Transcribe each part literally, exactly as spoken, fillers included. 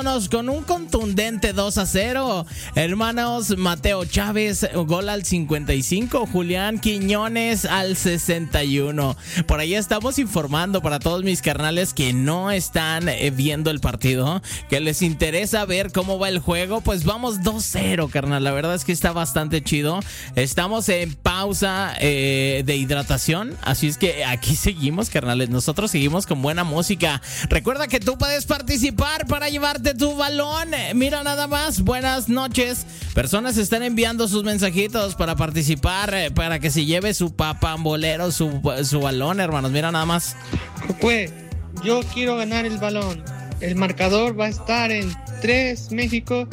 Con un contundente dos a cero. Hermanos, Mateo Chávez, gol al cincuenta y cinco. Julián Quiñones al sesenta y uno. Por ahí estamos informando para todos mis carnales que no están eh, viendo el partido, que les interesa ver cómo va el juego. Pues vamos dos cero, carnal. La verdad es que está bastante chido. Estamos en pausa eh, de hidratación. Así es que aquí seguimos, carnales. Nosotros seguimos con buena música. Recuerda que tú puedes participar para llevarte tu balón. Mira nada más, buenas noches. Personas están enviando sus mensajitos para participar, eh, para que se lleve su papambolero, su, su balón, hermanos. Mira nada más. Pues yo quiero ganar el balón. El marcador va a estar en tres México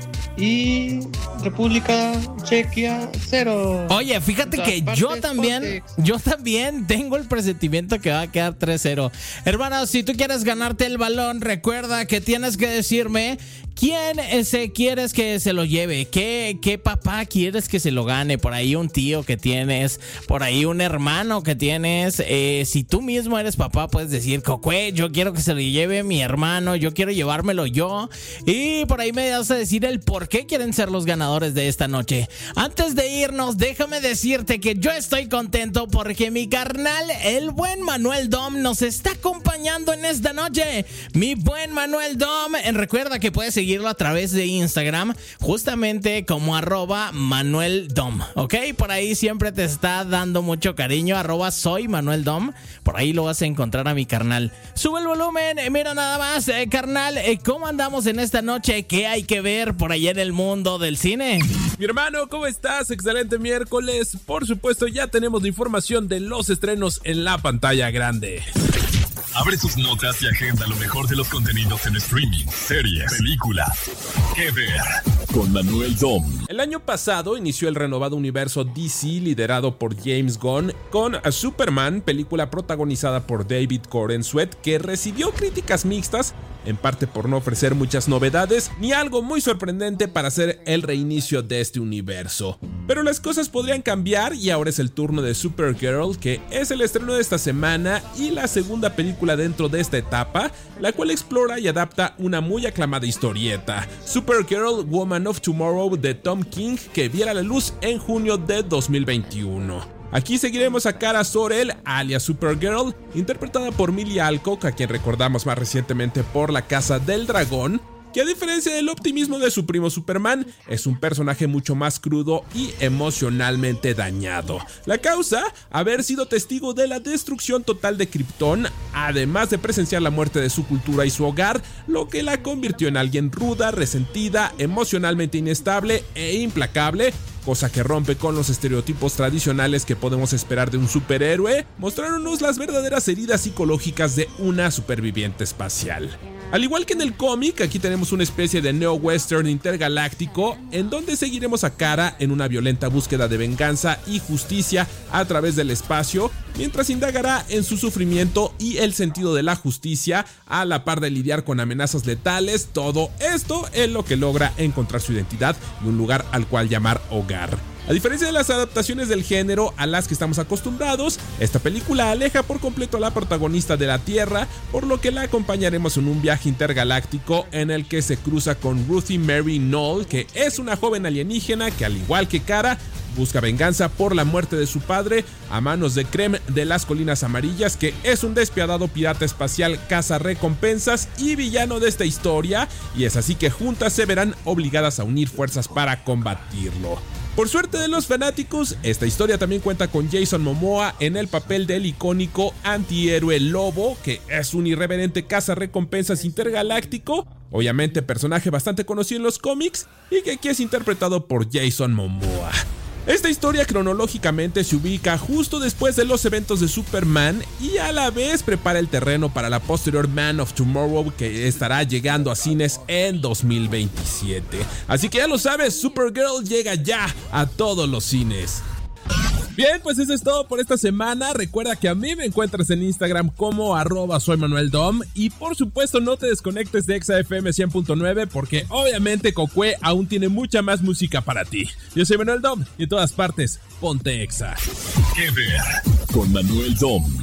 y República Chequia cero. Oye, fíjate que yo también, yo también tengo el presentimiento que va a quedar tres cero. Hermanos, si tú quieres ganarte el balón, recuerda que tienes que decirme quién ese quieres que se lo lleve, qué, qué papá quieres que se lo gane. Por ahí un tío que tienes, por ahí un hermano que tienes. Eh, si tú mismo eres papá, puedes decir, Cocue, yo quiero que se lo lleve mi hermano, yo quiero llevármelo yo. Y por ahí me vas a decir el por qué quieren ser los ganadores de esta noche. Antes de irnos, déjame decirte que yo estoy contento porque mi carnal, el buen Manuel Dom, nos está acompañando en esta noche. Mi buen Manuel Dom, recuerda que puedes seguirlo a través de Instagram, justamente como arroba Manuel Dom, ¿ok? Por ahí siempre te está dando mucho cariño, arroba soy Manuel Dom. Por ahí lo vas a encontrar a mi carnal. Sube el volumen, mira nada más, eh, carnal, eh, ¿cómo andamos en esta noche? ¿Qué hay que ver por allá en el mundo del cine? Mi hermano, ¿cómo estás? Excelente miércoles. Por supuesto, ya tenemos la información de los estrenos en la pantalla grande. Abre tus notas y agenda lo mejor de los contenidos en streaming, series, películas. ¿Qué ver? Con Manuel Dom. El año pasado inició el renovado universo D C liderado por James Gunn con a Superman, película protagonizada por David Corenswet, que recibió críticas mixtas, en parte por no ofrecer muchas novedades ni algo muy sorprendente para hacer el reinicio de este universo. Pero las cosas podrían cambiar y ahora es el turno de Supergirl, que es el estreno de esta semana y la segunda película dentro de esta etapa, la cual explora y adapta una muy aclamada historieta, Supergirl Woman of Tomorrow de Tom King, que viera la luz en junio de dos mil veintiuno. Aquí seguiremos a Kara Zor-El, alias Supergirl, interpretada por Millie Alcock, a quien recordamos más recientemente por La Casa del Dragón, que a diferencia del optimismo de su primo Superman, es un personaje mucho más crudo y emocionalmente dañado. La causa, haber sido testigo de la destrucción total de Krypton, además de presenciar la muerte de su cultura y su hogar, lo que la convirtió en alguien ruda, resentida, emocionalmente inestable e implacable, cosa que rompe con los estereotipos tradicionales que podemos esperar de un superhéroe, mostrándonos las verdaderas heridas psicológicas de una superviviente espacial. Al igual que en el cómic, aquí tenemos una especie de neo-western intergaláctico en donde seguiremos a Kara en una violenta búsqueda de venganza y justicia a través del espacio, mientras indagará en su sufrimiento y el sentido de la justicia a la par de lidiar con amenazas letales. Todo esto es lo que logra encontrar su identidad y un lugar al cual llamar hogar. A diferencia de las adaptaciones del género a las que estamos acostumbrados, esta película aleja por completo a la protagonista de la Tierra, por lo que la acompañaremos en un viaje intergaláctico en el que se cruza con Ruthie Mary Knoll, que es una joven alienígena que, al igual que Kara, busca venganza por la muerte de su padre a manos de Krem de las Colinas Amarillas, que es un despiadado pirata espacial caza recompensas y villano de esta historia, y es así que juntas se verán obligadas a unir fuerzas para combatirlo. Por suerte de los fanáticos, esta historia también cuenta con Jason Momoa en el papel del icónico antihéroe Lobo, que es un irreverente cazarrecompensas intergaláctico, obviamente personaje bastante conocido en los cómics y que aquí es interpretado por Jason Momoa. Esta historia cronológicamente se ubica justo después de los eventos de Superman y a la vez prepara el terreno para la posterior Man of Tomorrow, que estará llegando a cines en dos mil veintisiete. Así que ya lo sabes, Supergirl llega ya a todos los cines. Bien, pues eso es todo por esta semana. Recuerda que a mí me encuentras en Instagram como arroba soy Manuel Dom. Y por supuesto no te desconectes de Exa F M cien punto nueve, porque obviamente Cocue aún tiene mucha más música para ti. Yo soy Manuel Dom y en todas partes, ponte Exa. ¿Qué ver? Con Manuel Dom.